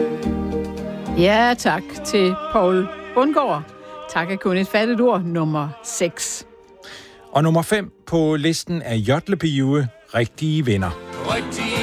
Ja, tak til Poul Bundgaard. Tak er kun et fattigt ord, nummer 6. Og nummer 5 på listen er Jodlepive, Rigtige Venner.